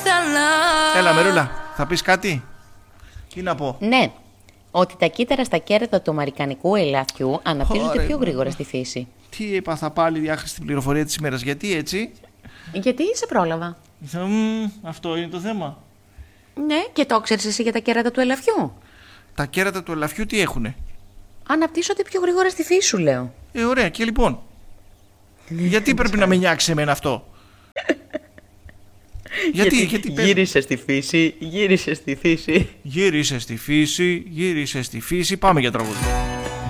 Έλα Μερούλα, θα πεις κάτι? Τι να πω? Ναι, ότι τα κύτταρα στα κέρατα του αμερικανικού ελαφιού αναπτύσσονται Ωραία. πιο γρήγορα στη φύση. Τι έπαθα πάλι διάχρηστη πληροφορία της ημέρας? Γιατί έτσι? Γιατί σε πρόλαβα. Αυτό είναι το θέμα. Ναι, και το ξέρεις εσύ για τα κέρατα του ελαφιού. Τα κέρατα του ελαφιού τι έχουνε? Αναπτύσσονται πιο γρήγορα στη φύση, σου λέω. Ωραία, και λοιπόν. Γιατί πρέπει να με νιάξει εμένα αυτό? γιατί γύρισε στη φύση, γύρισε στη φύση. Γύρισε στη φύση, γύρισε στη φύση. Πάμε για τραγούδι.